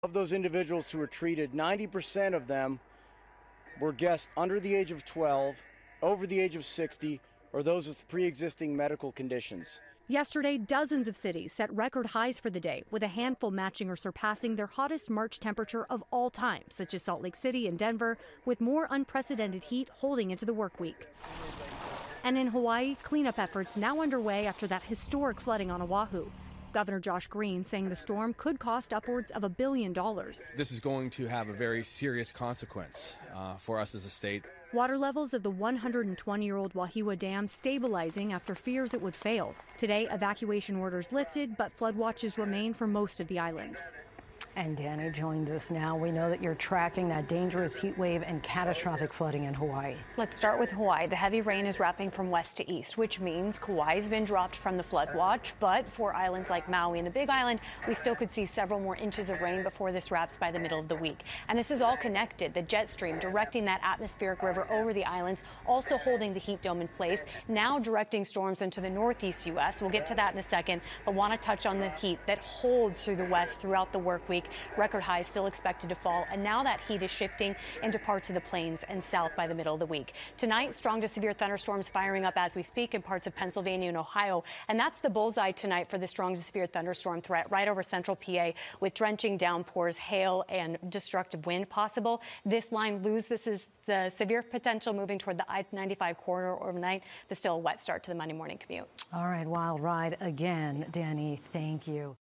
Of those individuals who were treated, 90% of them were guests under the age of 12, over the age of 60, or those with pre-existing medical conditions. Yesterday, dozens of cities set record highs for the day, with a handful matching or surpassing their hottest March temperature of all time, such as Salt Lake City and Denver, with more unprecedented heat holding into the work week. And in Hawaii, cleanup efforts now underway after that historic flooding on Oahu. Governor Josh Green saying the storm could cost upwards of $1 billion. This is going to have a very serious consequence for us as a state. Water levels of the 120-year-old Wahiawa Dam stabilizing after fears it would fail. Today, evacuation orders lifted, but flood watches remain for most of the islands. And Danny joins us now. We know that you're tracking that dangerous heat wave and catastrophic flooding in Hawaii. Let's start with Hawaii. The heavy rain is wrapping from west to east, which means Kauai's been dropped from the flood watch. But for islands like Maui and the Big Island, we still could see several more inches of rain before this wraps by the middle of the week. And this is all connected. The jet stream directing that atmospheric river over the islands, also holding the heat dome in place, now directing storms into the northeast U.S. We'll get to that in a second, but want to touch on the heat that holds through the west throughout the work week. Record highs still expected to fall, and now that heat is shifting into parts of the plains and south by the middle of the week. Tonight, strong to severe thunderstorms firing up as we speak in parts of Pennsylvania and Ohio, and that's the bullseye tonight for the strong to severe thunderstorm threat right over central PA with drenching downpours, hail, and destructive wind possible. This line this is the severe potential moving toward the I-95 corridor overnight, but still a wet start to the Monday morning commute. All right, wild ride again, Danny. Thank you.